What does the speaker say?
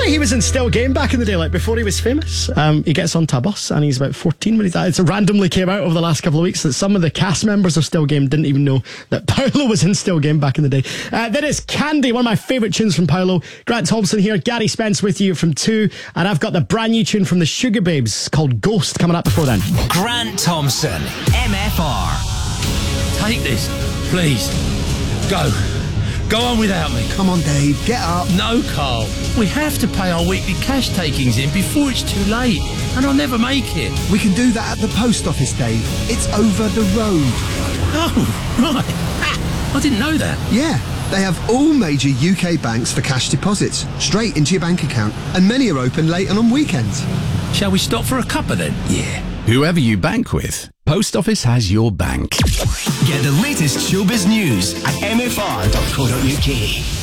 he was in Still Game back in the day, like before he was famous. He gets onto a bus and he's about 14 when he died. It randomly came out over the last couple of weeks that some of the cast members of Still Game didn't even know that Paolo was in Still Game back in the day. That is Candy, one of my favourite tunes from Paolo. Grant Thompson here, Gary Spence with you from 2, and I've got the brand new tune from the Sugar Babes called Ghost coming up before then. Grant Thompson, MFR. Take this, please. Go. Go on without me. Come on, Dave, get up. No, Carl. We have to pay our weekly cash takings in before it's too late, and I'll never make it. We can do that at the post office, Dave. It's over the road. Oh, right. Ah, I didn't know that. Yeah, they have all major UK banks for cash deposits, straight into your bank account, and many are open late and on weekends. Shall we stop for a cuppa then? Yeah. Whoever you bank with, Post Office has your bank. Get the latest showbiz news at mfr.co.uk.